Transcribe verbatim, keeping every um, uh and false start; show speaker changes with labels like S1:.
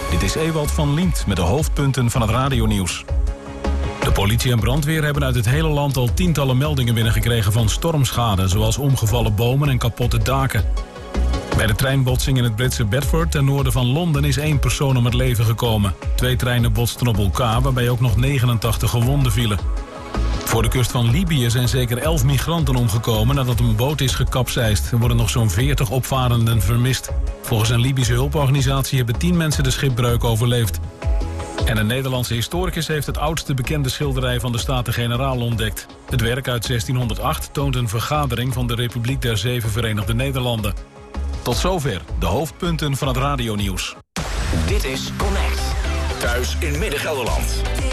S1: Dit is Ewald van Liemt met de hoofdpunten van het radionieuws. De politie en brandweer hebben uit het hele land al tientallen meldingen binnengekregen van stormschade, zoals omgevallen bomen en kapotte daken. Bij de treinbotsing in het Britse Bedford ten noorden van Londen is één persoon om het leven gekomen. Twee treinen botsten op elkaar, waarbij ook nog negenentachtig gewonden vielen. Voor de kust van Libië zijn zeker elf migranten omgekomen nadat een boot is gekapseist. Er worden nog zo'n veertig opvarenden vermist. Volgens een Libische hulporganisatie hebben tien mensen de schipbreuk overleefd. En een Nederlandse historicus heeft het oudste bekende schilderij van de Staten-Generaal ontdekt. Het werk uit zestienhonderdacht toont een vergadering van de Republiek der Zeven Verenigde Nederlanden. Tot zover de hoofdpunten van het radionieuws.
S2: Dit is Connect. Thuis in Midden-Gelderland.